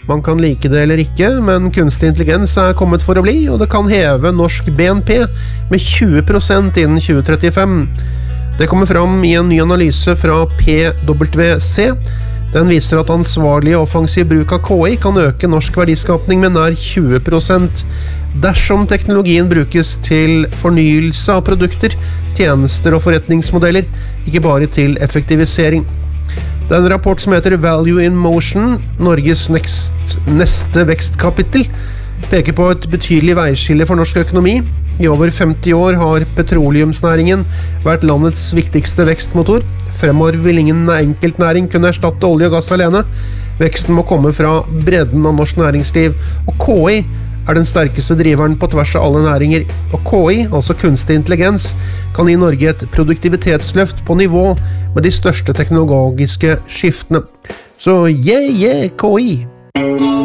Man kan like det eller ikke, men kunstig intelligens kommet for å bli, og det kan heve norsk BNP med 20% innen 2035. Det kommer fram i en ny analyse fra PwC. Den viser at ansvarlig og offensiv bruk av KI kan øke norsk verdiskapning med nær 20%, dersom teknologien brukes til fornyelse av produkter, tjenester og forretningsmodeller, ikke bare til effektivisering. Det en rapport som heter Value in Motion, Norges neste vekstkapittel, peker på et betydelig veiskille for norsk økonomi. I over 50 år har petroleumsnæringen vært landets viktigste vekstmotor. Fremover vil ingen enkeltnæring kunne erstatte olje og gass alene. Veksten må komme fra bredden av norsk næringsliv, og KI den sterkeste driveren på tvers av alle næringer. Og KI, altså kunstig intelligens, kan gi Norge et produktivitetsløft på nivå med de største teknologiske skiftene. Så KI!